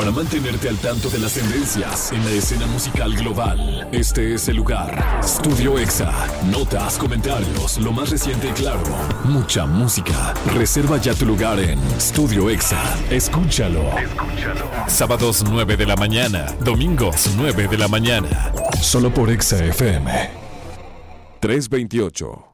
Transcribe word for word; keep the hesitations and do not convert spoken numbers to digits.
para mantenerte al tanto de las tendencias en la escena musical global. Este es el lugar. Studio Exa. Notas, comentarios, lo más reciente y claro. Mucha música. Reserva ya tu lugar en Studio Exa. Escúchalo. Escúchalo. Sábados nueve de la mañana. Domingos nueve de la mañana. Solo por Exa F M. trescientos veintiocho.